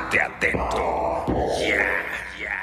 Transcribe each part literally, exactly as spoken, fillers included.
Ponte atento. Ya, ya.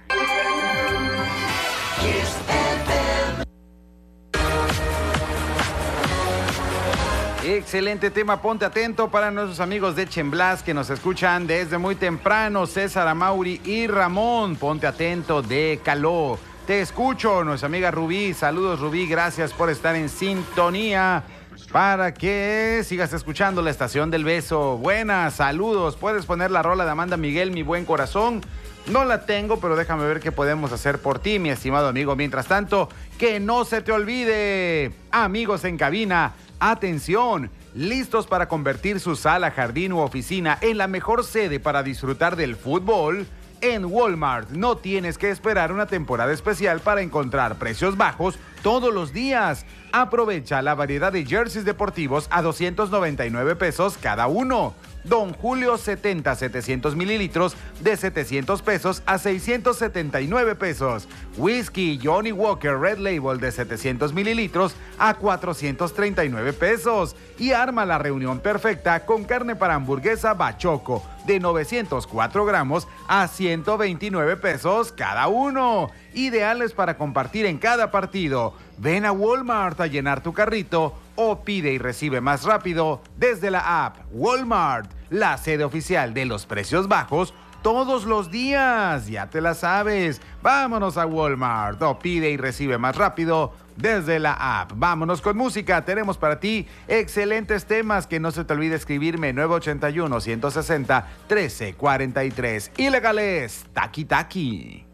Excelente tema, ponte atento para nuestros amigos de Chemblas que nos escuchan desde muy temprano, César, Amauri y Ramón. Ponte atento de Caló. Te escucho, nuestra amiga Rubí. Saludos, Rubí, gracias por estar en sintonía para que sigas escuchando la Estación del Beso. Buenas, saludos. ¿Puedes poner la rola de Amanda Miguel, Mi Buen Corazón? No la tengo, pero déjame ver qué podemos hacer por ti, mi estimado amigo. Mientras tanto, que no se te olvide, amigos en cabina, atención, listos para convertir su sala, jardín u oficina en la mejor sede para disfrutar del fútbol. En Walmart no tienes que esperar una temporada especial para encontrar precios bajos todos los días. Aprovecha la variedad de jerseys deportivos a doscientos noventa y nueve pesos cada uno. Don Julio setenta, setecientos mililitros de setecientos pesos a seiscientos setenta y nueve pesos. Whisky Johnny Walker Red Label de setecientos mililitros a cuatrocientos treinta y nueve pesos. Y arma la reunión perfecta con carne para hamburguesa Bachoco de novecientos cuatro gramos a ciento veintinueve pesos cada uno. Ideales para compartir en cada partido. Ven a Walmart a llenar tu carrito o pide y recibe más rápido desde la app. Walmart, la sede oficial de los precios bajos todos los días. Ya te la sabes. Vámonos a Walmart o pide y recibe más rápido desde la app. Vámonos con música. Tenemos para ti excelentes temas. Que no se te olvide escribirme nueve ochenta y uno, ciento sesenta, trece cuarenta y tres. Ilegales, Taki Taki.